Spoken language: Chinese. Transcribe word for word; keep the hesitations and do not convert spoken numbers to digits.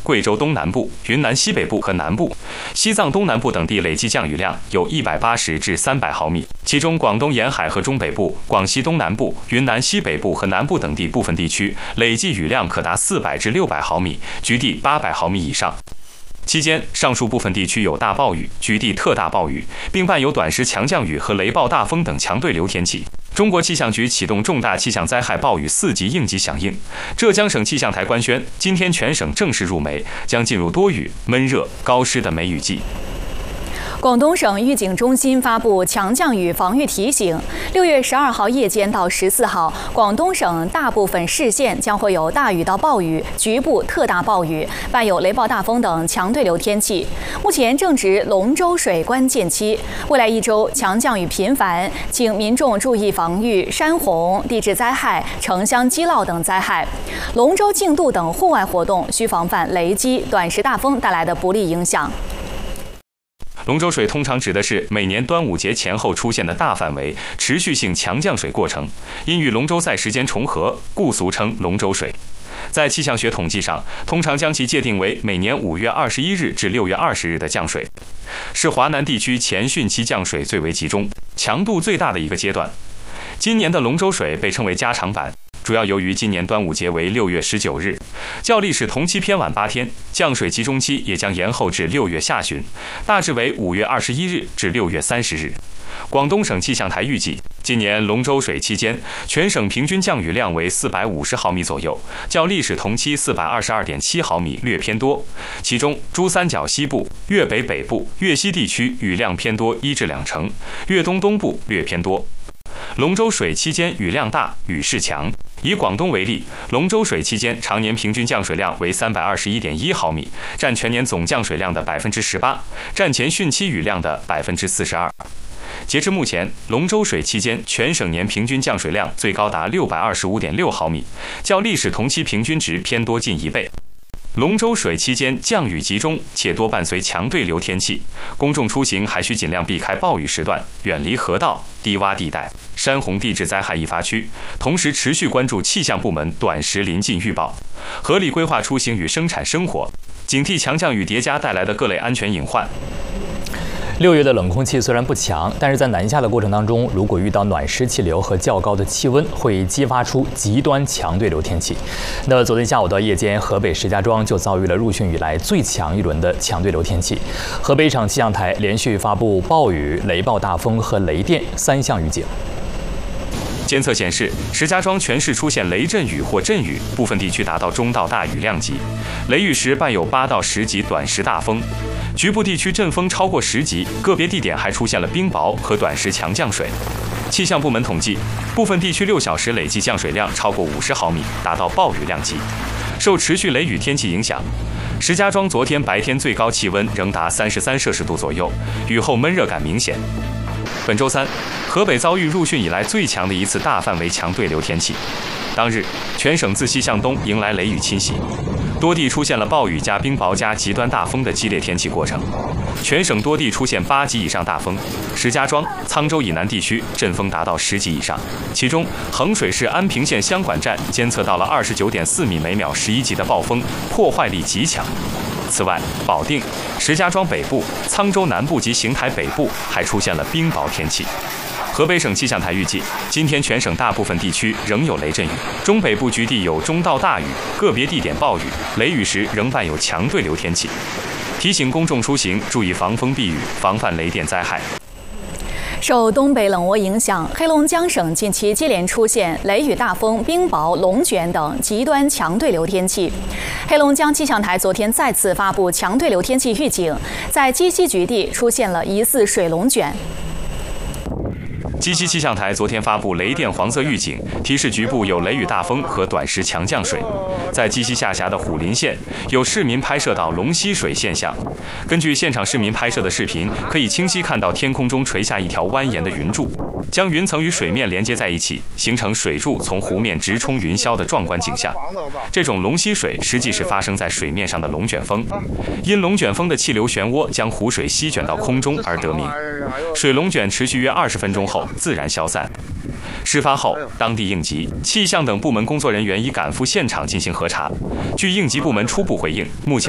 贵州东南部、云南西北部和南部、西藏东南部等地累计降雨量有一百八十至三百毫米，其中广东沿海和中北部、广西东南部、云南西北部和南部等地部分地区累计雨量可达四百至六百毫米，局地八百毫米以上。期间，上述部分地区有大暴雨、局地特大暴雨，并伴有短时强降雨和雷暴大风等强对流天气。中国气象局启动重大气象灾害暴雨四级应急响应。浙江省气象台官宣，今天全省正式入梅，将进入多雨、闷热、高湿的梅雨季。 广东省预警中心发布强降雨防御提醒，六月十二号夜间到十四号，广东省大部分市县将会有大雨到暴雨、局部特大暴雨，伴有雷暴大风等强对流天气。目前正值龙舟水关键期，未来一周强降雨频繁，请民众注意防御山洪、地质灾害、城乡积涝等灾害。龙舟竞渡等户外活动需防范雷击、短时大风带来的不利影响。 龙舟水通常指的是每年端午节前后出现的大范围、持续性强降水过程，因与龙舟赛时间重合，故俗称龙舟水。在气象学统计上，通常将其界定为每年五月二十一日至六月二十日的降水，是华南地区前汛期降水最为集中、强度最大的一个阶段。今年的龙舟水被称为加长版，主要由于今年端午节为六月十九日，较历史同期偏晚八天，降水集中期也将延后至六月下旬，大致为五月二十一日至六月三十日。广东省气象台预计，今年龙舟水期间，全省平均降雨量为四百五十毫米左右，较历史同期四百二十二点七毫米略偏多。其中，珠三角西部、粤北北部、粤西地区雨量偏多一至两成，粤东东部略偏多。龙舟水期间雨量大，雨势强。以广东为例，龙舟水期间常年平均降水量为三百二十一点一毫米，占全年总降水量的百分之十八，占前汛期雨量的百分之四十二。截至目前，龙舟水期间全省年平均降水量最高达六百二十五点六毫米，较历史同期平均值偏多近一倍。龙舟水期间降雨集中，且多伴随强对流天气，公众出行还需尽量避开暴雨时段，远离河道、低洼地带、山洪地质灾害易发区，同时持续关注气象部门短时临近预报，合理规划出行与生产生活，警惕强降雨叠加带来的各类安全隐患。 六月的冷空气虽然不强，但是在南下的过程当中，如果遇到暖湿气流和较高的气温，会激发出极端强对流天气。那昨天下午到夜间，河北石家庄就遭遇了入汛以来最强一轮的强对流天气。河北省气象台连续发布暴雨、雷暴大风和雷电三项预警。 监测显示，石家庄全市出现雷阵雨或阵雨，部分地区达到中到大雨量级，雷雨时伴有八到十级短时大风，局部地区阵风超过十级，个别地点还出现了冰雹和短时强降水。气象部门统计，部分地区六小时累计降水量超过五十毫米，达到暴雨量级。受持续雷雨天气影响，石家庄昨天白天最高气温仍达三十三摄氏度左右，雨后闷热感明显。本周三，河北遭遇入汛以来最强的一次大范围强对流天气。当日，全省自西向东迎来雷雨侵袭，多地出现了暴雨加冰雹加极端大风的激烈天气过程。全省多地出现八级以上大风，石家庄、沧州以南地区阵风达到十级以上。其中，衡水市安平县香管站监测到了二十九点四米每秒十一级的暴风，破坏力极强。此外，保定、石家庄北部、沧州南部及邢台北部还出现了冰雹天气。河北省气象台预计，今天全省大部分地区仍有雷阵雨，中北部局地有中到大雨，个别地点暴雨，雷雨时仍伴有强对流天气。提醒公众出行注意防风避雨，防范雷电灾害。 受东北冷涡影响，黑龙江省近期接连出现雷雨大风、冰雹、龙卷等极端强对流天气。黑龙江气象台昨天再次发布强对流天气预警，在鸡西局地出现了疑似水龙卷。 鸡西气象台昨天发布雷电黄色预警，提示局部有雷雨大风和短时强降水。在鸡西下辖的虎林县，有市民拍摄到龙吸水现象。根据现场市民拍摄的视频，可以清晰看到天空中垂下一条蜿蜒的云柱，将云层与水面连接在一起，形成水柱从湖面直冲云霄的壮观景象。这种龙吸水实际是发生在水面上的龙卷风，因龙卷风的气流漩涡将湖水吸卷到空中而得名。水龙卷持续约二十分钟后自然消散。事发后，当地应急、气象等部门工作人员已赶赴现场进行核查。据应急部门初步回应，目前